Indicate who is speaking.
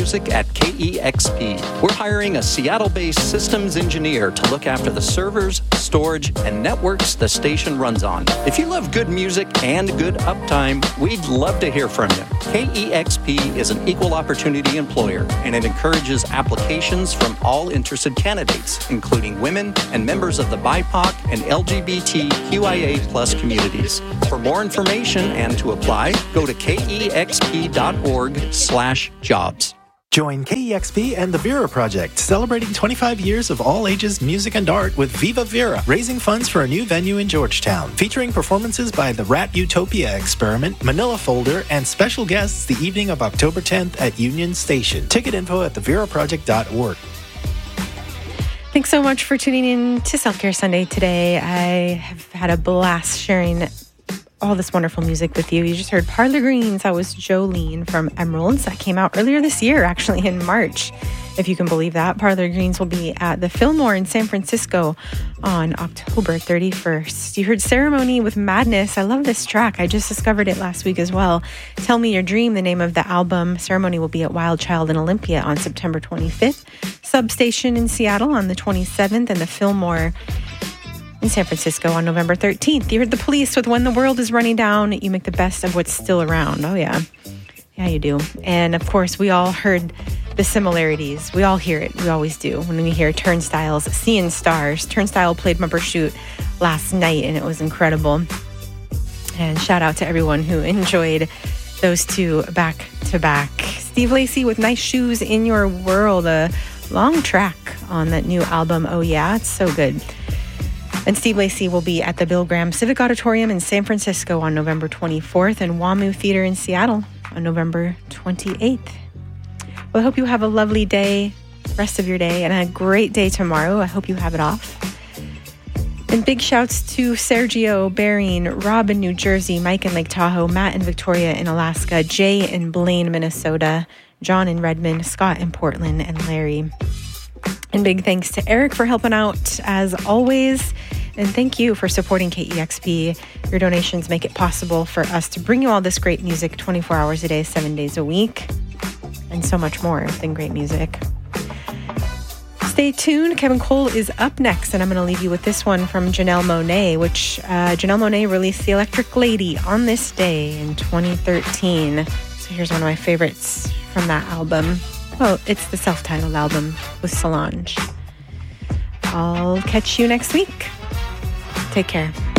Speaker 1: music at KEXP. We're hiring a Seattle-based systems engineer to look after the servers, storage, and networks the station runs on. If you love good music and good uptime, we'd love to hear from you. KEXP is an equal opportunity employer, and it encourages applications from all interested candidates, including women and members of the BIPOC and LGBTQIA+ communities. For more information and to apply, go to kexp.org/jobs.
Speaker 2: Join KEXP and the Vera Project, celebrating 25 years of all ages music and art with Viva Vera, raising funds for a new venue in Georgetown, featuring performances by the Rat Utopia Experiment, Manila Folder, and special guests the evening of October 10th at Union Station. Ticket info at theveraproject.org.
Speaker 3: Thanks so much for tuning in to Self-Care Sunday today. I have had a blast sharing all this wonderful music with you. You just heard Parlor Greens. That was Jolene from Emeralds. That came out earlier this year, actually in March, if you can believe that. Parlor Greens will be at the Fillmore in San Francisco on October 31st. You heard Ceremony with Madness. I love this track. I just discovered it last week as well. Tell Me Your Dream, the name of the album. Ceremony will be at Wild Child in Olympia on September 25th, Substation in Seattle on the 27th, and the Fillmore in San Francisco on November 13th. You heard The Police with When the World is Running Down. You make the best of what's still around. Oh, yeah. Yeah, you do. And, of course, we all heard the similarities. We all hear it. We always do. When we hear Turnstiles, Seeing Stars. Turnstile played Bumbershoot last night, and it was incredible. And shout out to everyone who enjoyed those two back to back. Steve Lacy with Nice Shoes in Your World, a long track on that new album. Oh, yeah. It's so good. And Steve Lacy will be at the Bill Graham Civic Auditorium in San Francisco on November 24th and WAMU Theater in Seattle on November 28th. Well, I hope you have a lovely day, rest of your day, and a great day tomorrow. I hope you have it off. And big shouts to Sergio, Bering, Rob in New Jersey, Mike in Lake Tahoe, Matt in Victoria in Alaska, Jay in Blaine, Minnesota, John in Redmond, Scott in Portland, and Larry. And big thanks to Eric for helping out as always. And thank you for supporting KEXP. Your donations make it possible for us to bring you all this great music 24 hours a day, 7 days a week, and so much more than great music. Stay tuned. Kevin Cole is up next, and I'm going to leave you with this one from Janelle Monáe, which Janelle Monáe released The Electric Lady on this day in 2013. So here's one of my favorites from that album. Well, it's the self-titled album with Solange. I'll catch you next week. Take care.